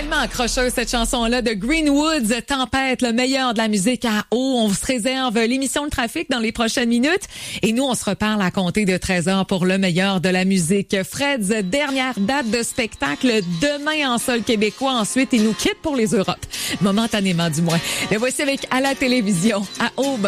Tellement accrocheuse cette chanson-là de Greenwoods, Tempête, le meilleur de la musique à eau. On se réserve l'émission de trafic dans les prochaines minutes et nous, on se reparle à compter de 13h pour le meilleur de la musique. Fred's dernière date de spectacle demain en sol québécois. Ensuite, il nous quitte pour les Europes. Momentanément, du moins. Le voici avec À la télévision, à Aube.